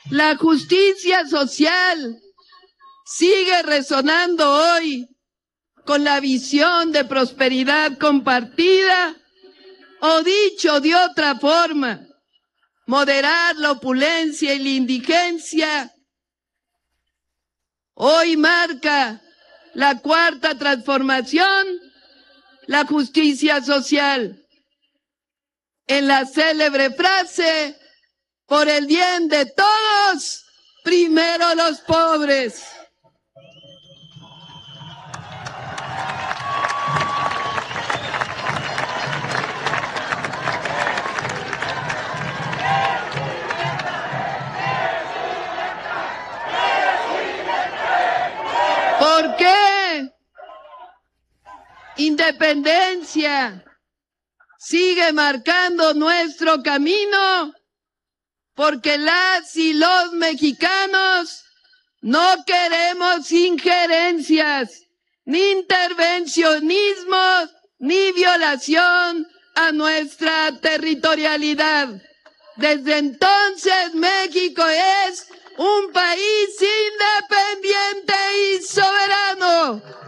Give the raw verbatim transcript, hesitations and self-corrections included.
La justicia social sigue resonando hoy con la visión de prosperidad compartida, o dicho de otra forma, moderar la opulencia y la indigencia. Hoy marca la cuarta transformación, la justicia social. En la célebre frase, por el bien de todos, primero los pobres. ¿Por qué? Independencia sigue marcando nuestro camino, porque las y los mexicanos no queremos injerencias, ni intervencionismo, ni violación a nuestra territorialidad. Desde entonces México es un país independiente y soberano.